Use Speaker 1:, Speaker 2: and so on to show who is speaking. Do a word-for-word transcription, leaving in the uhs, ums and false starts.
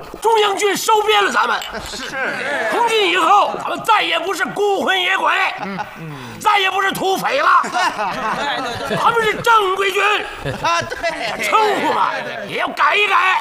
Speaker 1: 中央军收编了咱们。是。从今以后，咱们再也不是孤魂野鬼，再也不是土匪了。咱们是正规军。啊，对。称呼嘛，也要改一改。